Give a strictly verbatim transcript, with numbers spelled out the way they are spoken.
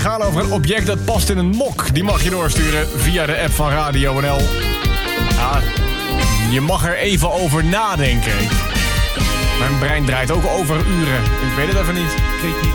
Gaan over een object dat past in een mok. Die mag je doorsturen via de app van Radio N L. Ja, je mag er even over nadenken. Mijn brein draait ook over uren. Ik weet het even niet. Ik weet niet.